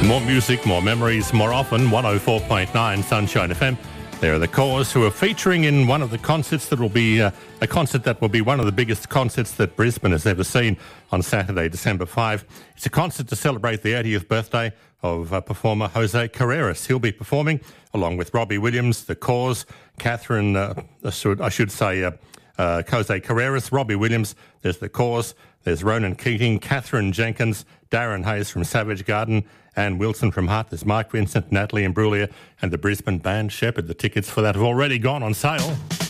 More music, more memories, more often. 104.9 Sunshine FM. There are the Cause, who are featuring in one of the concerts that will be a concert that will be one of the biggest concerts that Brisbane has ever seen on Saturday, December 5. It's a concert to celebrate the 80th birthday of performer Jose Carreras. He'll be performing along with Robbie Williams, the Cause, Catherine, Jose Carreras, Robbie Williams, there's the Cause, there's Ronan Keating, Catherine Jenkins, Darren Hayes from Savage Garden, Anne Wilson from Heart. There's Mike Vincent, Natalie Imbruglia, and the Brisbane band Shepherd. The tickets for that have already gone on sale.